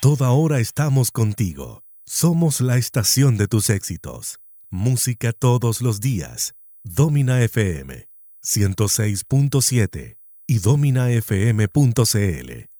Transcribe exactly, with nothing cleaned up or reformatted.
toda hora estamos contigo. Somos la estación de tus éxitos. Música todos los días. Domina F M ciento seis punto siete y domina f m punto c l.